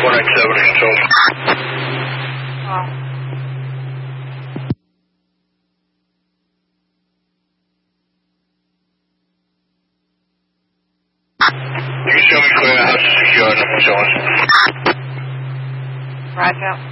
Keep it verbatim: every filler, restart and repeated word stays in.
four nine seven control. Oh. You can show me clear, house is secure, no one showing. Roger.